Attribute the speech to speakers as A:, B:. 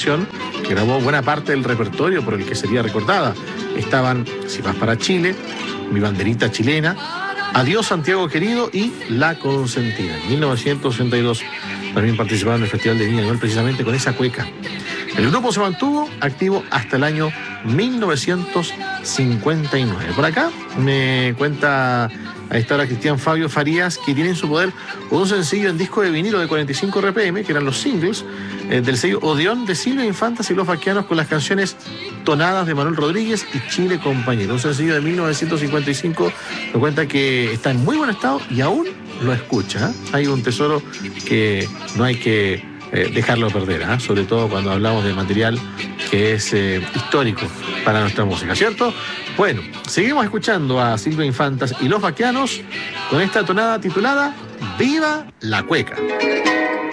A: canción que grabó buena parte del repertorio por el que sería recordada. Estaban Si vas para Chile, Mi banderita chilena, Adiós Santiago querido y La consentida. En 1962 también participaron en el Festival de Viña del Mar precisamente con esa cueca. El grupo se mantuvo activo hasta el año 1959. Por acá me cuenta a esta hora Cristian Fabio Farías que tiene en su poder un sencillo en disco de vinilo de 45 RPM, que eran los singles del sello Odeón de Silvia Infantas y Los Baquianos, con las canciones Tonadas de Manuel Rodríguez y Chile Compañero. Un sencillo de 1955, me cuenta que está en muy buen estado y aún lo escucha. Hay un tesoro que no hay que dejarlo perder, sobre todo cuando hablamos de material que es histórico para nuestra música, ¿cierto? Bueno, seguimos escuchando a Silvia Infantas y Los Baquianos con esta tonada titulada Viva la Cueca.